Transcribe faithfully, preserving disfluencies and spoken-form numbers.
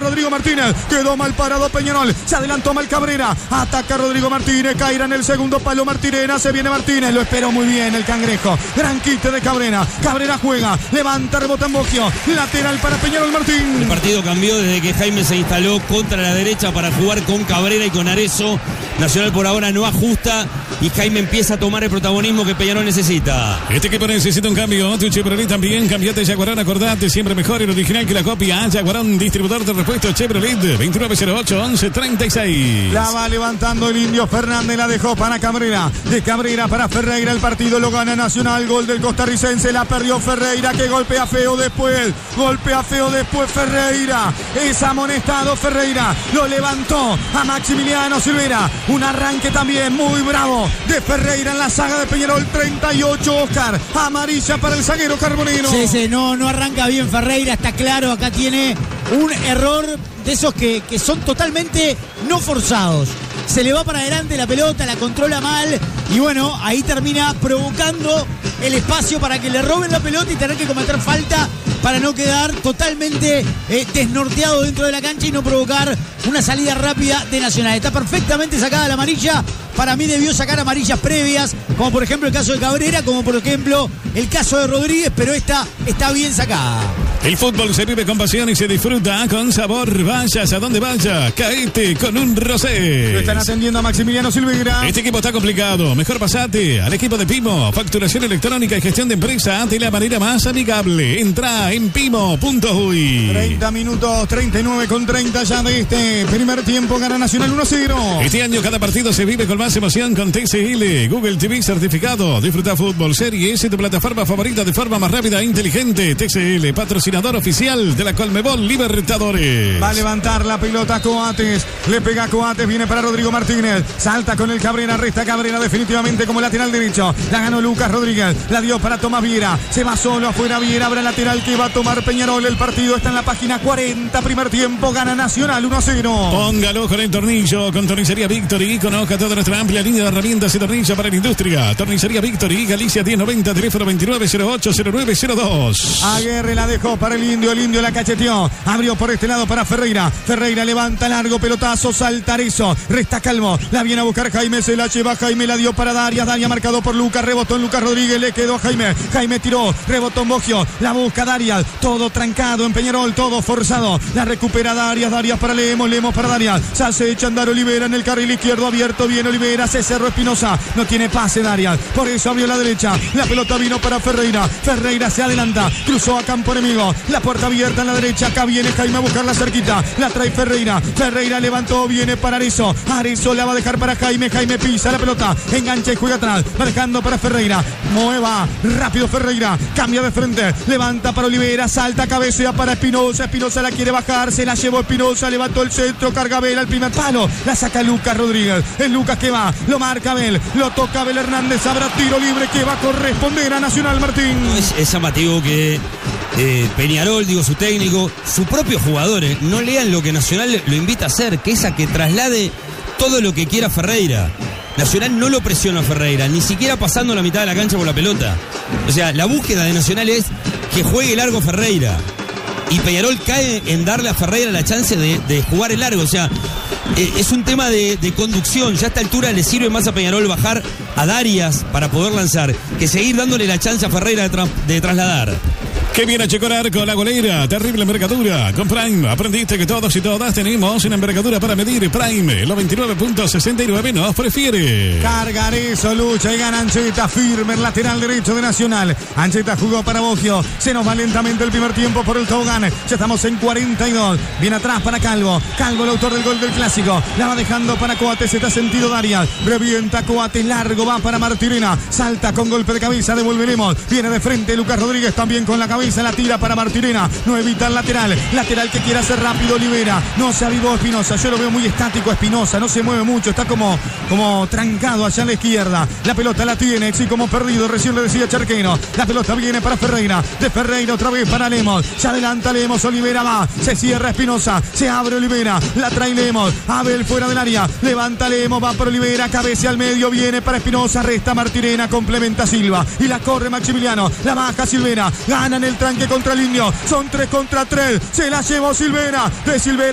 Rodrigo Martínez. Quedó mal parado Peñarol. Se adelantó mal Cabrera. Ataca Rodrigo Martínez. Caerá en el segundo palo Martirena. Se viene Martínez. Lo esperó muy bien el cangrejo. Gran quite de Cabrera. Cabrera juega. Levanta, rebota en Boggio. Lateral para Peñarol Martín. El partido cambió desde que Jaime se instaló contra la derecha para jugar con Cabrera y con Arezzo. Nacional por ahora no ajusta y Jaime empieza a tomar el protagonismo que Peñarol necesita. Este equipo necesita un cambio. Tu Chevrolet también. Cambiate Jaguarón. Acordate, siempre mejor el original que la copia. Jaguarón, distribuidor de repuestos Chevrolet. veintinueve cero ocho once treinta y seis. La va levantando el Indio Fernández. La dejó para Cabrera. De Cabrera para Ferreira. El partido lo gana Nacional. Gol del costarricense. La perdió Ferreira. Que golpea feo después. Golpea feo después Ferreira. Es amonestado Ferreira. Lo levantó a Maximiliano Silvera. Un arranque también muy bravo de Ferreira en la saga de Peñarol. treinta y ocho, Oscar. Amarilla para el zaguero carbonero. Sí, sí, no, no arranca bien Ferreira, está claro. Acá tiene un error de esos que, que son totalmente no forzados. Se le va para adelante la pelota, la controla mal y bueno, ahí termina provocando el espacio para que le roben la pelota y tener que cometer falta para no quedar totalmente eh, desnorteado dentro de la cancha y no provocar una salida rápida de Nacional. Está perfectamente sacada la amarilla. Para mí debió sacar amarillas previas, como por ejemplo el caso de Cabrera, como por ejemplo el caso de Rodríguez, pero esta está bien sacada. El fútbol se vive con pasión y se disfruta con sabor. Vayas a donde vaya, caete con un rosé. Lo están atendiendo a Maximiliano Silveira. Este equipo está complicado. Mejor pasate al equipo de Pimo. Facturación electrónica y gestión de empresa de la manera más amigable. Entra en pimo punto uy. treinta minutos, treinta y nueve con treinta ya de este primer tiempo. Gana Nacional uno cero. Este año cada partido se vive con más emoción con T C L. Google T V certificado. Disfruta fútbol, series y tu plataforma favorita de forma más rápida e inteligente. T C L, patrocinador oficial de la Colmebol Libertadores. Va a levantar la pelota Coates. Le pega Coates, viene para Rodrigo Martínez. Salta con el Cabrera, resta Cabrera definitivamente como lateral derecho. La ganó Lucas Rodríguez. La dio para Tomás Viera. Se va solo afuera Viera. Habrá lateral que va a tomar Peñarol. El partido está en la página cuarenta. Primer tiempo. Gana Nacional uno cero. Póngalo con el tornillo. Con Tornicería Victory. Conozca toda nuestra amplia línea de herramientas y tornillos para la industria. Tornicería Victory. Galicia diez noventa. Teléfono veintinueve cero ocho cero nueve cero dos. Aguerre la dejó para el Indio. El Indio la cacheteó. Abrió por este lado para Ferreira. Ferreira levanta largo. Pelotazo. Salta Arezzo. Resta Calvo. La viene a buscar Jaime. Se la lleva Jaime. La dio para Darias. Darias marcado por Lucas. Rebotó en Lucas Rodríguez. Le quedó a Jaime. Jaime tiró. Rebotó en Boggio. La busca Darias. Todo trancado en Peñarol. Todo forzado. La recupera Darias. Darias para Lemos. Lemos para Darias. Se acecha andar Olivera en el carril izquierdo. Abierto bien Olivera. Se cerró Espinosa. No tiene pase Darias. Por eso abrió la derecha. La pelota vino para Ferreira. Ferreira se adelanta. Cruzó a campo enemigo. La puerta abierta en la derecha. Acá viene Jaime a buscarla cerquita. La trae Ferreira. Ferreira levantó. Viene para Arezzo. Arezzo la va a dejar para Jaime. Jaime pisa la pelota. Engancha y juega atrás. Va dejando para Ferreira. Mueva. Rápido Ferreira. Cambia de frente. Levanta para Olivera. Salta. Cabecea para Espinosa. Espinosa la quiere bajar. Se la llevó Espinosa. Levantó el centro. Carga Abel al primer palo. La saca Lucas Rodríguez. Es Lucas que va. Lo marca Abel. Lo toca Abel Hernández. Habrá tiro libre que va a corresponder a Nacional Martín. Es, es llamativo que eh, Peñarol, digo su técnico, sus propios jugadores no lean lo que Nacional lo invita a hacer, que es a que traslade todo lo que quiera Ferreira. Nacional no lo presiona a Ferreira, ni siquiera pasando la mitad de la cancha por la pelota. O sea, la búsqueda de Nacional es que juegue largo Ferreira. Y Peñarol cae en darle a Ferreira la chance de, de jugar el largo. O sea, eh, es un tema de, de conducción. Ya a esta altura le sirve más a Peñarol bajar a Darias para poder lanzar que seguir dándole la chance a Ferreira de, tra de trasladar. Qué bien a Checorar con la golera, terrible envergadura. Con Prime aprendiste que todos y todas tenemos una envergadura para medir. Prime, los veintinueve punto sesenta y nueve nos prefiere. Carga Arezzo, lucha y gana Ancheta, firme el lateral derecho de Nacional. Ancheta jugó para Boggio. Se nos va lentamente el primer tiempo por el tobogán. Ya estamos en cuarenta y dos. Viene atrás para Calvo. Calvo, el autor del gol del clásico. La va dejando para Coates. Se está sentido Darias. Revienta Coates, largo va para Martirena. Salta con golpe de cabeza, devolveremos. Viene de frente Lucas Rodríguez también con la cabeza. La tira para Martirena, no evita el lateral. Lateral que quiere hacer rápido Olivera. No se avivó Espinosa. Yo lo veo muy estático Espinosa. No se mueve mucho. Está como, como trancado allá a la izquierda. La pelota la tiene. Sí, como perdido. Recién le decía Charqueno. La pelota viene para Ferreira. De Ferreira otra vez para Lemos. Se adelanta Lemos. Olivera va. Se cierra Espinosa. Se abre Olivera. La trae Lemos. Abel fuera del área. Levanta Lemos. Va para Olivera. Cabeza al medio. Viene para Espinosa. Resta Martirena. Complementa Silva. Y la corre Maximiliano. La baja Silvera. Gana en el tranque contra el Indio. Son tres contra tres. Se la llevó Silvera. De Silvera.